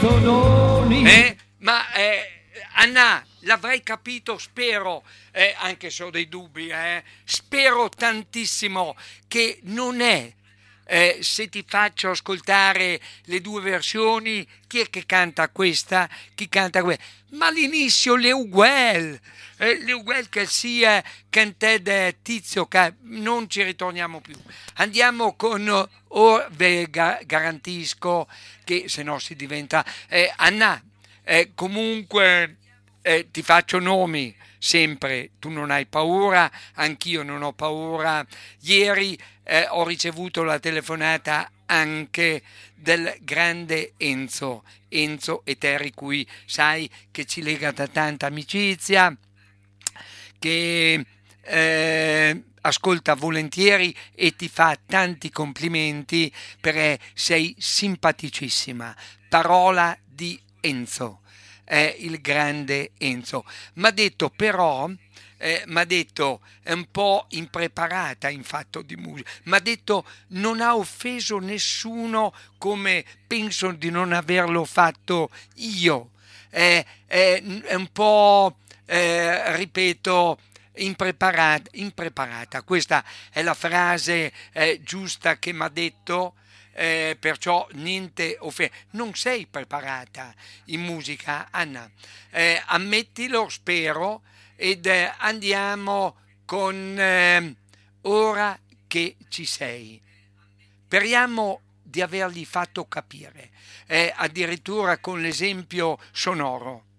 Anna, l'avrei capito, spero, anche se ho dei dubbi, spero tantissimo che non è. Se ti faccio ascoltare le due versioni, chi è che canta questa? Chi canta questa? Ma all'inizio le uguali che sia canted Tizio, non ci ritorniamo più. Andiamo con ve garantisco che se no si diventa Anna, comunque ti faccio nomi sempre, tu non hai paura, anch'io non ho paura. Ieri ho ricevuto la telefonata anche del grande Enzo e Terry, cui sai che ci lega da tanta amicizia, che ascolta volentieri e ti fa tanti complimenti perché sei simpaticissima. Parola di Enzo, è il grande Enzo. Mi ha detto però, mi ha detto è un po' impreparata in fatto di musica, mi ha detto non ha offeso nessuno come penso di non averlo fatto io. È un po', ripeto, impreparata. Questa è la frase giusta che mi ha detto. Perciò niente non sei preparata in musica, Anna. Ammettilo, spero, ed andiamo con ora che ci sei. Speriamo di avergli fatto capire, addirittura con l'esempio sonoro.